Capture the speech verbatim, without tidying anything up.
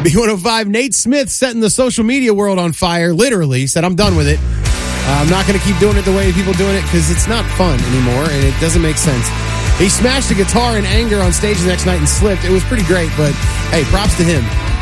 B one oh five, Nate Smith setting the social media world on fire, literally, said, I'm done with it. Uh, I'm not going to keep doing it the way people doing it because it's not fun anymore and it doesn't make sense. He smashed a guitar in anger on stage the next night and slipped. It was pretty great, but hey, props to him.